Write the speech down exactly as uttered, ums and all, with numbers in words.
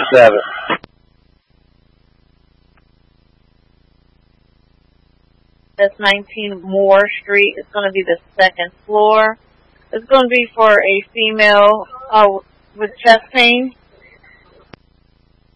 seven. That's nineteen Moore Street. It's going to be the second floor. It's going to be for a female uh, with chest pain.